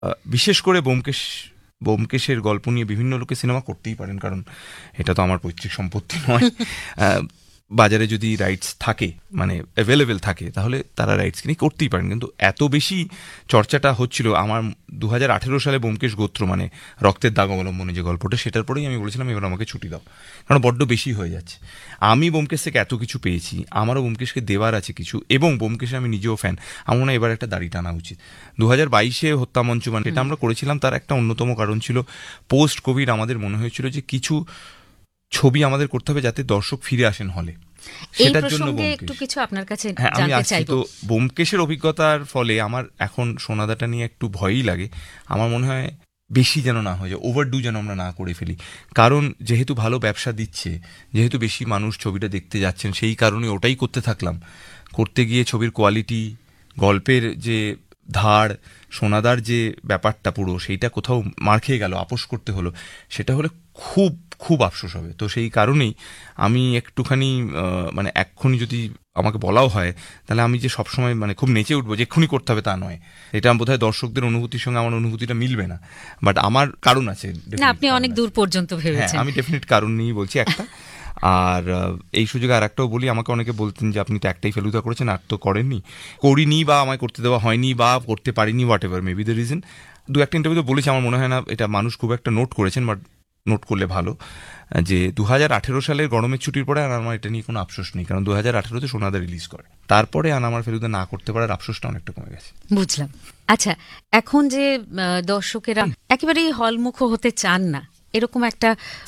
বিশেষ করে ব্যোমকেশের গল্প নিয়ে বিভিন্ন লোকে সিনেমা করতেই পারেন, কারণ এটা তো আমার পৈতৃক সম্পত্তি নয়। বাজারে যদি রাইটস থাকে, মানে অ্যাভেলেবেল থাকে, তাহলে তারা রাইটস কিনে করতেই পারেন। কিন্তু এত বেশি চর্চাটা হচ্ছিল আমার 2018 সালে ব্যোমকেশ গোত্র, মানে রক্তের দাগ অবলম্বনে যে গল্পটা, সেটার পরেই আমি বলেছিলাম এবার আমাকে ছুটি দাও, কারণ বড্ড বেশি হয়ে যাচ্ছে। আমি ব্যোমকেশ থেকে এত কিছু পেয়েছি, আমারও ব্যোমকেশকে দেওয়ার আছে কিছু, এবং ব্যোমকেশে আমি নিজেও ফ্যান। আমার মনে হয় এবার একটা দাড়ি টানা উচিত। 2022-এ হত্যা মঞ্চ, মানে এটা আমরা করেছিলাম, তার একটা অন্যতম কারণ ছিল পোস্ট কোভিড আমাদের মনে হয়েছিল যে কিছু ছবি আমাদের করতে হবে যাতে দর্শক ফিরে আসেন হলে। সেটার জন্য একটু কিছু আপনার কাছে জানতে চাইবো। তো ব্যোমকেশের অভিজ্ঞতার ফলে আমার এখন সোনাদাটা নিয়ে একটু ভয়ই লাগে। আমার মনে হয় বেশি যেন না হয়ে যায়, ওভারডু যেন আমরা না করে ফেলি। কারণ যেহেতু ভালো ব্যবসা দিচ্ছে, যেহেতু বেশি মানুষ ছবিটা দেখতে যাচ্ছেন, সেই কারণে ওটাই করতে থাকলাম। করতে গিয়ে ছবির কোয়ালিটি, গল্পের যে ধার, সোনাদার যে ব্যাপারটা পুরো, সেইটা কোথাও মার খেয়ে গেল, আপোষ করতে হলো, সেটা হলে খুব খুব আফসোস হবে। তো সেই কারণেই আমি একটুখানি মানে এক্ষুনি যদি আমাকে বলাও হয়, তাহলে আমি যে সবসময় মানে খুব নেচে উঠবো যে এক্ষুনি করতে হবে তা নয়। এটা বোধহয় দর্শকদের অনুভূতির সঙ্গে আমার অনুভূতিটা মিলবে না, বাট আমার কারণ আছে। আপনি অনেক দূর পর্যন্ত ভেবেছেন। আমি ডেফিনেট কারণ নিয়ে বলছি একটা। আর এই সুযোগে আর একটাও বলি, আমাকে অনেকে বলতেন যে আপনি তো একটাই ফেলুদা করেছেন, আর তো করেননি, করিনি, বা আমায় করতে দেওয়া হয়নি, বা করতে পারিনি, what ever maybe the reason. দু একটা ইন্টারভিউতে বলেছি, আমার মনে হয় না এটা মানুষ খুব একটা নোট করেছেন, বাট নোট করলে ভালো, যে 2018 সালের গরমের ছুটির পরে আর আমার এটা নিয়ে কোনো আফসোস নেই, কারণ 2018-তে সোনাদা রিলিজ করে, তারপরে আমার ফেলুদা না করতে পারার আফসোসটা অনেকটা কমে গেছে। বুঝলাম। আচ্ছা, এখন যে দর্শকেরা একেবারেই হলমুখ হতে চান না, এরকম একটা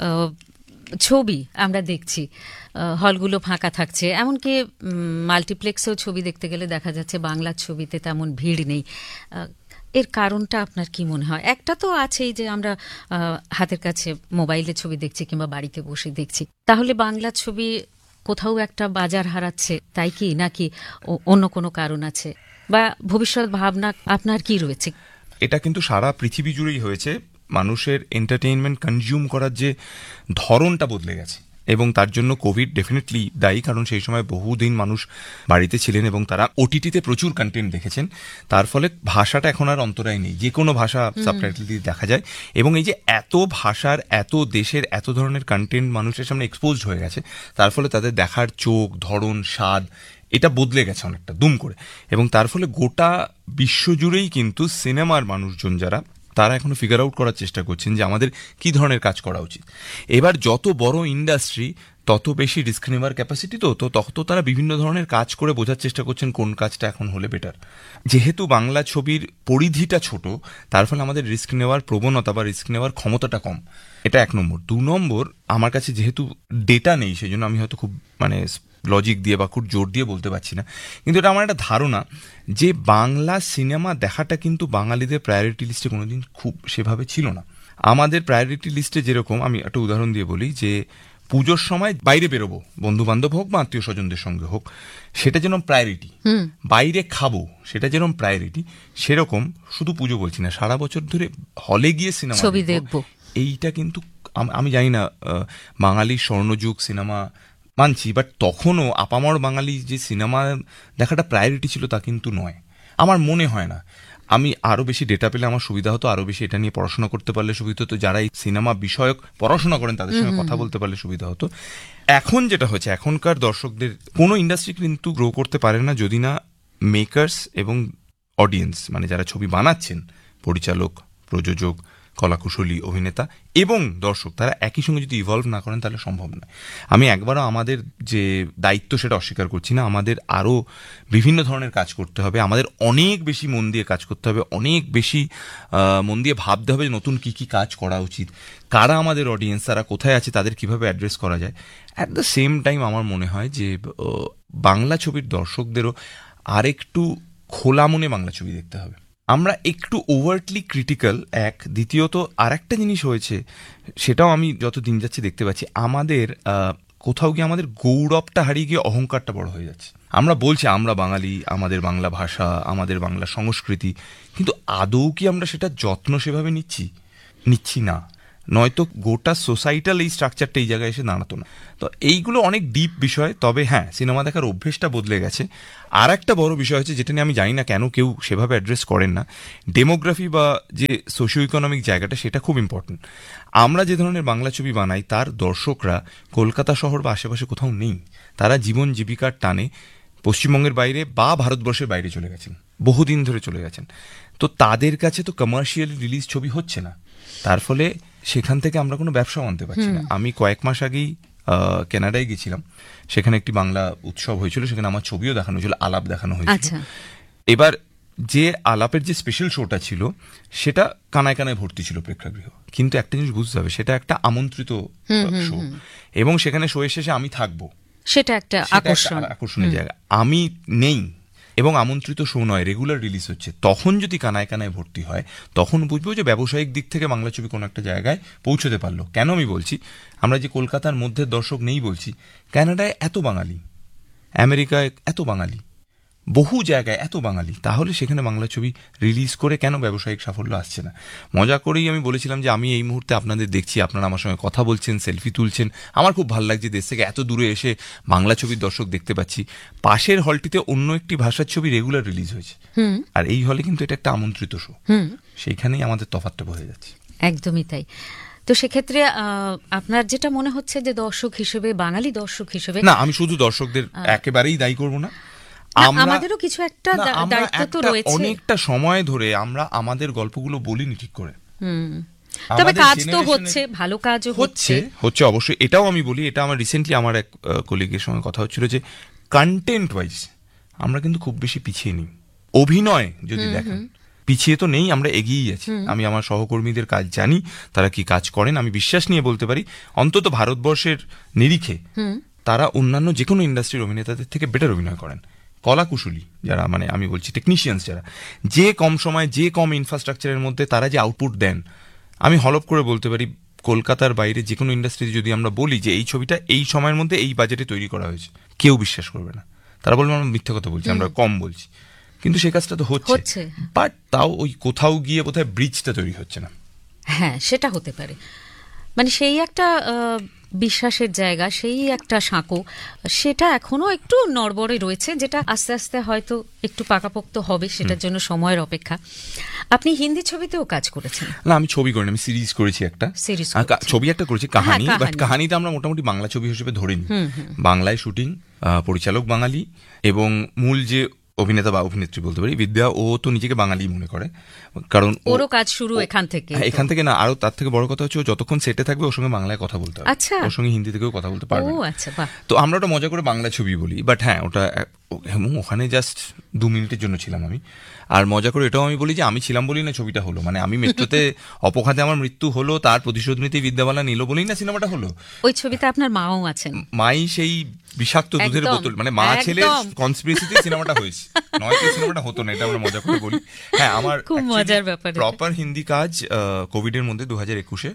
ছবি আমরা দেখছি, হলগুলো ফাঁকা থাকছে, এমনকি মাল্টিপ্লেক্সেও ছবি দেখতে গেলে দেখা যাচ্ছে বাংলার ছবিতে তেমন ভিড় নেই। এর কারণটা আপনার কি মনে হয়? একটা তো আছেই যে আমরা হাতের কাছে মোবাইলে ছবি দেখছি কিংবা বাড়িতে বসে দেখছি, তাহলে বাংলা ছবি কোথাও একটা বাজার হারাচ্ছে, তাই কি, নাকি অন্য কোনো কারণ আছে, বা ভবিষ্যৎ ভাবনা আপনার কি রয়েছে? এটা কিন্তু সারা পৃথিবী জুড়েই হয়েছে। মানুষের এন্টারটেইনমেন্ট কনজিউম করার যে ধরনটা বদলে গেছে, এবং তার জন্য কোভিড ডেফিনেটলি দায়ী, কারণ সেই সময় বহুদিন মানুষ বাড়িতে ছিলেন এবং তারা ওটিটিতে প্রচুর কন্টেন্ট দেখেছেন। তার ফলে ভাষাটা এখন আর অন্তরায় নেই, যে কোনো ভাষা সাবটাইটেল দিয়ে দেখা যায়, এবং এই যে এত ভাষার, এত দেশের, এত ধরনের কন্টেন্ট মানুষের সামনে এক্সপোজড হয়ে গেছে, তার ফলে তাদের দেখার চোখ, ধরন, স্বাদ, এটা বদলে গেছে অনেকটা দুম করে। এবং তার ফলে গোটা বিশ্বজুড়েই কিন্তু সিনেমার মানুষজন যারা, তারা এখনো ফিগার আউট করার চেষ্টা করছেন যে আমাদের কি ধরনের কাজ করা উচিত। এবার যত বড় ইন্ডাস্ট্রি, তত বেশি রিস্ক নেওয়ার ক্যাপাসিটি, তত তারা বিভিন্ন ধরনের কাজ করে বোঝার চেষ্টা করছেন কোন কাজটা এখন হলে বেটার। যেহেতু বাংলা ছবির পরিধিটা ছোট, তার ফলে আমাদের রিস্ক নেওয়ার প্রবণতা বা রিস্ক নেওয়ার ক্ষমতাটা কম। এটা 1 নম্বর। 2 নম্বর, আমার কাছে যেহেতু ডেটা নেই, সেই জন্য আমি হয়তো খুব মানে লজিক দিয়ে বা খুব জোর দিয়ে বলতে পারছি না, কিন্তু এটা আমার একটা ধারণা যে বাংলা সিনেমা দেখাটা কিন্তু বাঙালিদের প্রায়োরিটি লিস্টে কোনোদিন খুব সেভাবে ছিল না। আমাদের প্রায়োরিটি লিস্টে যেরকম, আমি একটা উদাহরণ দিয়ে বলি, যে পুজোর সময় বাইরে বেরোবো, বন্ধু বান্ধব হোক বা আত্মীয় স্বজনদের সঙ্গে হোক, সেটা যেরকম প্রায়োরিটি, বাইরে খাবো সেটা যেরকম প্রায়োরিটি, সেরকম শুধু পুজো বলছি না, সারা বছর ধরে হলে গিয়ে সিনেমা দেখবো, এইটা কিন্তু আমি জানি না, বাঙালির স্বর্ণযুগ সিনেমা মানছি, বাট তখনও আপামর বাঙালি যে সিনেমা দেখাটা প্রায়োরিটি ছিল তা কিন্তু নয়, আমার মনে হয় না। আমি আরো বেশি ডেটা পেলে আমার সুবিধা হতো, আরো বেশি এটা নিয়ে পড়াশোনা করতে পারলে সুবিধা হতো, যারা এই সিনেমা বিষয়ক পড়াশোনা করেন তাদের সঙ্গে কথা বলতে পারলে সুবিধা হতো। এখন যেটা হচ্ছে, এখনকার দর্শকদের কোনো ইন্ডাস্ট্রি কিন্তু গ্রো করতে পারে না যদি না মেকার্স এবং অডিয়েন্স, মানে যারা ছবি বানাচ্ছেন, পরিচালক, প্রযোজক, কলাকুশলী, অভিনেতা এবং দর্শক, তারা একই সঙ্গে যদি ইভলভ না করেন তাহলে সম্ভব নয়। আমি একবারও আমাদের যে দায়িত্ব সেটা অস্বীকার করছি না, আমাদের আরও বিভিন্ন ধরনের কাজ করতে হবে, আমাদের অনেক বেশি মন দিয়ে কাজ করতে হবে, অনেক বেশি মন দিয়ে ভাবতে হবে নতুন কি কি কাজ করা উচিত, কারা আমাদের অডিয়েন্স, তারা কোথায় আছে, তাদের কিভাবে অ্যাড্রেস করা যায়। অ্যাট দ্য সেম টাইম আমার মনে হয় যে বাংলা ছবির দর্শকদেরও আরেকটু খোলা মনে বাংলা ছবি দেখতে হবে। আমরা একটু ওভারটলি ক্রিটিক্যাল, এক। দ্বিতীয়ত আর একটা জিনিস হয়েছে, সেটাও আমি যত দিন যাচ্ছে দেখতে পাচ্ছি, আমাদের কোথাও গিয়ে আমাদের গৌরবটা হারিয়ে গিয়ে অহংকারটা বড় হয়ে যাচ্ছে। আমরা বলছি আমরা বাঙালি, আমাদের বাংলা ভাষা, আমাদের বাংলা সংস্কৃতি, কিন্তু আদৌ কি আমরা সেটা যত্ন সেভাবে নিচ্ছি না। নয়তো গোটা সোসাইটাল এই স্ট্রাকচারটা এই জায়গায় এসে দাঁড়াতো না। তো এইগুলো অনেক ডিপ বিষয়, তবে হ্যাঁ সিনেমা দেখার অভ্যেসটা বদলে গেছে। আর একটা বড় বিষয় হচ্ছে, যেটা নিয়ে আমি জানি না কেন কেউ সেভাবে অ্যাড্রেস করেন না, ডেমোগ্রাফি বা যে সোশিও ইকোনমিক জায়গাটা, সেটা খুব ইম্পর্টেন্ট। আমরা যে ধরনের বাংলা ছবি বানাই তার দর্শকরা কলকাতা শহর বা আশেপাশে কোথাও নেই। তারা জীবন জীবিকার টানে পশ্চিমবঙ্গের বাইরে বা ভারতবর্ষের বাইরে চলে গেছেন, বহুদিন ধরে চলে গেছেন। তো তাদের কাছে তো কমার্শিয়ালি রিলিজ ছবি হচ্ছে না, তার ফলে সেখান থেকে আমরা কোনো ব্যবসাও আনতে পারছি না। আমি কয়েক মাস আগেই কানাডায় গেছিলাম, সেখানে একটি বাংলা উৎসব হয়েছিল, সেখানে আমার ছবিও দেখানো হয়েছিল, আলাপ দেখানো হয়েছিল। এবার যে আলাপের যে স্পেশাল শোটা ছিল সেটা কানায় কানায় ভর্তি ছিল প্রেক্ষাগৃহ, কিন্তু একটা জিনিস বুঝতে হবে, সেটা একটা আমন্ত্রিত শো, এবং সেখানে শো শেষে আমি থাকবো, সেটা একটা আকর্ষণীয় জায়গা। আমি নেই এবং আমন্ত্রিত শো নয়, রেগুলার রিলিজ হচ্ছে, তখন যদি কানায় কানায় ভর্তি হয় তখন বুঝবো যে ব্যবসায়িক দিক থেকে বাংলা ছবি কোনো একটা জায়গায় পৌঁছতে পারলো। কেন আমি বলছি, আমরা যে কলকাতার মধ্যে দর্শক নেই বলছি, কানাডায় এত বাঙালি, আমেরিকায় এত বাঙালি, বহু জায়গায় এত বাঙালি, তাহলে সেখানে বাংলা ছবি রিলিজ করে কেন ব্যবসায়িক সাফল্য আসছে না? মজা করেই আমি বলেছিলাম যে আমি এই মুহূর্তে আপনাদের দেখছি, আপনারা আমার সঙ্গে কথা বলছেন, সেলফি তুলছেন, আমার খুব ভালো লাগছে, দেশ থেকে এত দূরে এসে বাংলা ছবির দর্শক দেখতে পাচ্ছি। পাশের হলটিতে অন্য একটি ভাষার ছবি রেগুলার রিলিজ হয়েছে, আর এই হলে কিন্তু এটা একটা আমন্ত্রিত শো, সেইখানেই আমাদের তফাৎটা বোঝা যাচ্ছে। একদমই তাই। তো সেক্ষেত্রে আপনার যেটা মনে হচ্ছে যে দর্শক হিসেবে, বাঙালি দর্শক হিসেবে, না আমি শুধু দর্শকদের একেবারেই দায়ী করবো না, আমাদেরও কিছু একটা দায়িত্ব তো রয়েছে। অনেকটা সময় ধরে আমরা আমাদের গল্পগুলো বলিনি ঠিক করে, তবে কাজ তো হচ্ছে, ভালো কাজও হচ্ছে অবশ্যই। এটাও আমি বলি, এটা আমার রিসেন্টলি আমার এক কলিগের সঙ্গে কথা হচ্ছিল যে কন্টেন্ট ওয়াইজ আমরা কিন্তু খুব বেশি পিছিয়ে নেই। অভিনয় যদি দেখেন, পিছিয়ে তো নেই, আমরা এগিয়েই আছি। আমি আমার সহকর্মীদের কাজ জানি, তারা কি কাজ করেন, আমি বিশ্বাস নিয়ে বলতে পারি অন্তত ভারতবর্ষের নিরিখে তারা অন্যান্য যে কোনো ইন্ডাস্ট্রির অভিনেতাদের থেকে বেটার অভিনয় করেন। কলাকুশলী যারা, মানে আমি বলছি টেকনিশিয়ানস যারা, যে কম সময় যে কম ইনফ্রাস্ট্রাকচারের মধ্যে তারা যে আউটপুট দেন, আমি হলপ করে বলতে পারি কলকাতার বাইরে যে কোনো ইন্ডাস্ট্রিতে যদি আমরা বলি যে এই ছবিটা এই সময়ের মধ্যে এই বাজেটে তৈরি করা হয়েছে, কেউ বিশ্বাস করবে না, তারা বলবে আমরা মিথ্যে কথা বলছি, আমরা কম বলছি। কিন্তু সে কাজটা তো হচ্ছে, বাট তাও ওই কোথাও গিয়ে বোধহয় ব্রিজটা তৈরি হচ্ছে না। হ্যাঁ, সেটা হতে পারে, মানে সেই একটা বিশ্বাসের জায়গা, সেই একটা সাঁকো, সেটা এখনো একটু নড়বড়ে রয়েছে, যেটা আস্তে আস্তে হয়তো একটু পাকাপোক্ত হবে, সেটার জন্য সময়ের অপেক্ষা। আপনি হিন্দি ছবিতেও কাজ করেছেন? না আমি ছবি করিনি, আমি সিরিজ করেছি একটা, ছবি একটা করেছি, কাহানি, বাট কাহানিটা আমরা মোটামুটি বাংলা ছবি হিসেবে ধরিনি। বাংলায় শুটিং, পরিচালক বাঙালি, এবং মূল যে অভিনেতা বা অভিনেত্রী বলতে পারি বিদ্যা, ও তো নিজেকে বাঙালি মনে করে, কারণ ওরও কাজ শুরু এখান থেকে না, আরো তার থেকে বড় কথা হচ্ছে ও যতক্ষণ সেটে থাকবে ওর সঙ্গে বাংলায় কথা বলতে হবে, ওর সঙ্গে হিন্দি থেকেও কথা বলতে পারবে। তো আমরা ওটা মজা করে বাংলা ছবি বলি, বাট হ্যাঁ ওটা ওখানে জাস্ট 2 মিনিটের জন্য ছিলাম আমি। আর মজা করে এটাও আমি বলি যে আমি ছিলাম বলি না ছবিটা হলো, মানে আমি মেট্রোতে অপঘাতে আমার মৃত্যু হলো, তার প্রতিশোধ নিতে বিদ্যাবালা নিল বলেই না সিনেমাটা হলো। ওই ছবিতে আপনার মাও আছেন, মাই সেই বিষাক্ত দুধের বোতল, মানে মা ছেলে কনস্পিরেসিতে সিনেমাটা হয়েছে, নয়তো সিনেমাটা হতো না, এটা আমরা মজা করে বলি। হ্যাঁ, আমার খুব মজার ব্যাপার, প্রপার হিন্দি কাজ কোভিডের মধ্যে 2021-এ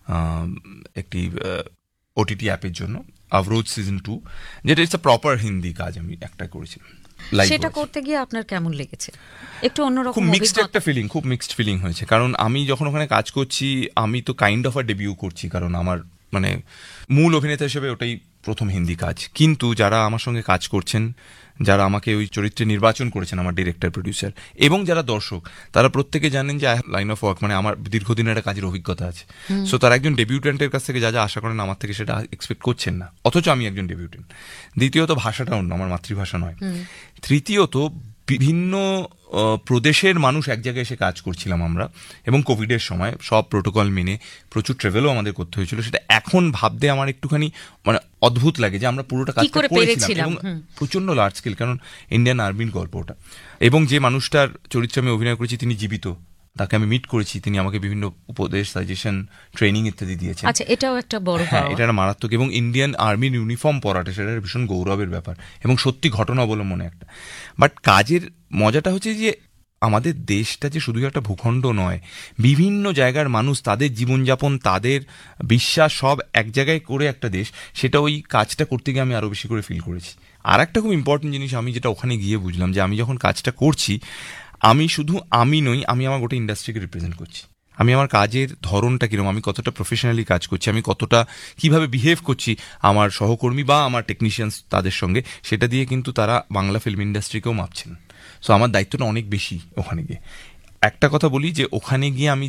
একটি ওটিটি অ্যাপের জন্য অবরোধ সিজন 2, যেটা ইটস আ প্রপার হিন্দি কাজ, আমি একটা করেছিলাম। সেটা করতে গিয়ে আপনার কেমন লেগেছে? একটু অন্যরকম, খুব মিক্সড একটা ফিলিং, খুব মিক্সড ফিলিং হয়েছে, কারণ আমি যখন ওখানে কাজ করছি আমি তো কাইন্ড অফ আ ডেবিউ করছি, কারণ আমার মানে মূল অভিনেতা হিসেবে ওটাই প্রথম হিন্দি কাজ। কিন্তু যারা আমার সঙ্গে কাজ করছেন, যারা আমাকে ওই চরিত্রে নির্বাচন করেছেন, আমার ডিরেক্টর, প্রডিউসার এবং যারা দর্শক, তারা প্রত্যেকে জানেন যে লাইন অফ ওয়ার্ক, মানে আমার দীর্ঘদিনের একটা কাজের অভিজ্ঞতা আছে। সো তারা একজন ডেবিউটেন্টের কাছ থেকে যা যা আশা করেন আমার থেকে সেটা এক্সপেক্ট করছেন না, অথচ আমি একজন ডেবিউটেন্ট। দ্বিতীয়ত ভাষাটা অন্য, আমার মাতৃভাষা নয়। তৃতীয়ত বিভিন্ন প্রদেশের মানুষ এক জায়গায় এসে কাজ করছিলাম আমরা, এবং কোভিডের সময় সব প্রোটোকল মেনে প্রচুর ট্রাভেলও আমাদের করতে হয়েছিল। সেটা এখন ভাবতে আমার একটুখানি মানে অদ্ভুত লাগে যে আমরা পুরোটা কাজটা করেছিলাম, এবং প্রচন্ড লার্জ স্কেল, কারণ ইন্ডিয়ান আর্মির গল্প ওটা, এবং যে মানুষটার চরিত্রে আমি অভিনয় করেছি তিনি জীবিত, তাকে আমি মিট করেছি, তিনি আমাকে বিভিন্ন উপদেশ, সাজেশন, ট্রেনিং ইত্যাদি দিয়েছেন। আচ্ছা, এটাও একটা বড়, হ্যাঁ এটা একটা মারাত্মক, এবং ইন্ডিয়ান আর্মির ইউনিফর্ম পরাটা সেটা ভীষণ গৌরবের ব্যাপার, এবং সত্যি ঘটনা অবলম্বনে একটা। বাট কাজের মজাটা হচ্ছে যে আমাদের দেশটা যে শুধু একটা ভূখণ্ড নয়, বিভিন্ন জায়গার মানুষ, তাদের জীবনযাপন, তাদের বিশ্বাস সব এক জায়গায় করে একটা দেশ, সেটা ওই কাজটা করতে গিয়ে আমি আরো বেশি করে ফিল করেছি। আর একটা খুব ইম্পর্টেন্ট জিনিস আমি যেটা ওখানে গিয়ে বুঝলাম, যে আমি যখন কাজটা করছি, আমি শুধু আমি নই, আমি আমার গোটা ইন্ডাস্ট্রিকে রিপ্রেজেন্ট করছি। আমি আমার কাজের ধরনটা কিরকম, আমি কতটা প্রফেশনালি কাজ করছি, আমি কতটা কিভাবে বিহেভ করছি আমার সহকর্মী বা আমার টেকনিশিয়ানস তাদের সঙ্গে, সেটা দিয়ে কিন্তু তারা বাংলা ফিল্ম ইন্ডাস্ট্রিকেও মাপছেন। সো আমার দায়িত্বটা অনেক বেশি ওখানে গিয়ে। একটা কথা বলি যে ওখানে গিয়ে আমি